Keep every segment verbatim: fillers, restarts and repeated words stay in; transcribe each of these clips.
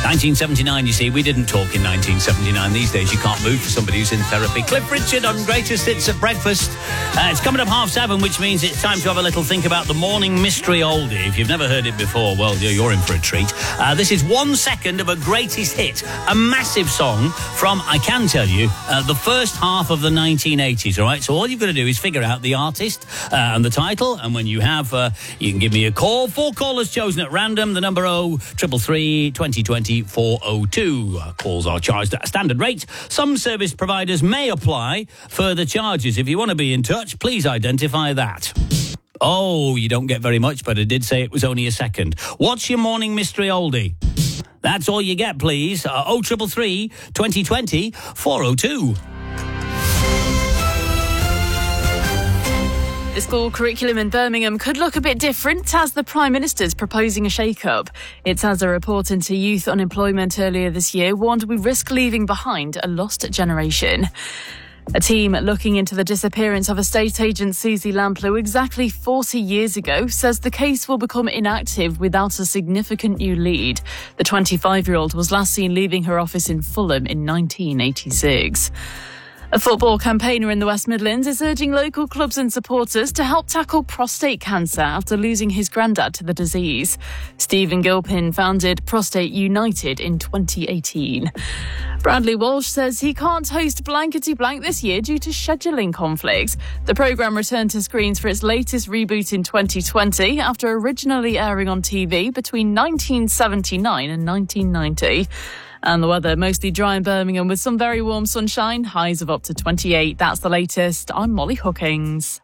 nineteen seventy-nine, you see, we didn't talk in nineteen seventy-nine. These days, you can't move for somebody who's in therapy. Cliff Richard on Greatest Hits at Breakfast. Uh, it's coming up half seven, which means it's time to have a little think about the morning mystery oldie. If you've never heard it before, well, you're in for a treat. Uh, this is one second of a greatest hit, a massive song from, I can tell you, uh, the first half of the nineteen eighties, all right? So all you've got to do is figure out the artist uh, and the title, and when you have, uh, you can give me a call. Four callers chosen at random, the number oh triple three twenty twenty four oh two. Uh, calls are charged at a standard rate. Some service providers may apply further charges. If you want to be in touch, please identify that. Oh, you don't get very much, but I did say it was only a second. What's your morning mystery oldie? That's all you get, please. Uh, oh triple three twenty twenty four oh two. The school curriculum in Birmingham could look a bit different as the Prime Minister's proposing a shake-up. It's as a report into youth unemployment earlier this year warned we risk leaving behind a lost generation. A team looking into the disappearance of estate agent Susie Lamplugh exactly forty years ago says the case will become inactive without a significant new lead. The twenty-five-year-old was last seen leaving her office in Fulham in nineteen eighty-six. A football campaigner in the West Midlands is urging local clubs and supporters to help tackle prostate cancer after losing his granddad to the disease. Stephen Gilpin founded Prostate United in twenty eighteen. Bradley Walsh says he can't host Blankety Blank this year due to scheduling conflicts. The programme returned to screens for its latest reboot in twenty twenty after originally airing on T V between nineteen seventy-nine and nineteen ninety. And the weather, mostly dry in Birmingham with some very warm sunshine, highs of up to twenty-eight. That's the latest. I'm Molly Hookings.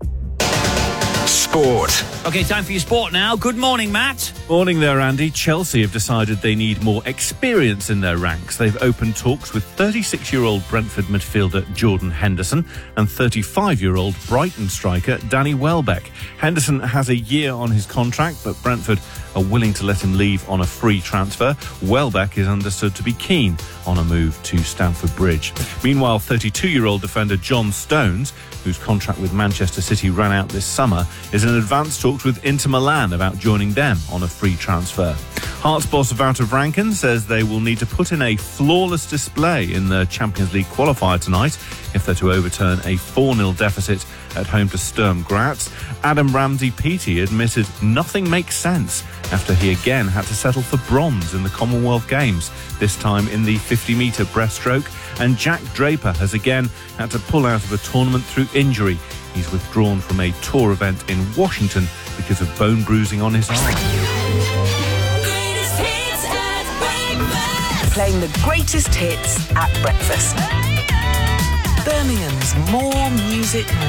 Sport. OK, time for your sport now. Good morning, Matt. Morning there, Andy. Chelsea have decided they need more experience in their ranks. They've opened talks with thirty-six-year-old Brentford midfielder Jordan Henderson and thirty-five-year-old Brighton striker Danny Welbeck. Henderson has a year on his contract, but Brentford are willing to let him leave on a free transfer. Welbeck is understood to be keen on a move to Stamford Bridge. Meanwhile, thirty-two-year-old defender John Stones, whose contract with Manchester City ran out this summer, is in advanced talks with Inter Milan about joining them on a free transfer. Hearts boss Wouter Franken says they will need to put in a flawless display in the Champions League qualifier tonight if they're to overturn a four nil deficit at home to Sturm Graz. Adam Ramsey-Peaty admitted nothing makes sense after he again had to settle for bronze in the Commonwealth Games, this time in the fifty-metre breaststroke. And Jack Draper has again had to pull out of a tournament through injury. He's withdrawn from a tour event in Washington because of bone bruising on his arm. Greatest hits at breakfast. Playing the greatest hits at breakfast. Birmingham's More Music